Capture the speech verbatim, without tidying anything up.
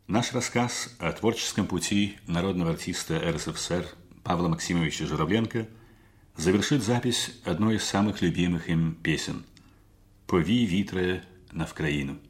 Наш рассказ о творческом пути народного артиста эр эс эф эс эр Павла Максимовича Журавленко завершит запись одной из самых любимых им песен «Повій вітре на Вкраїну».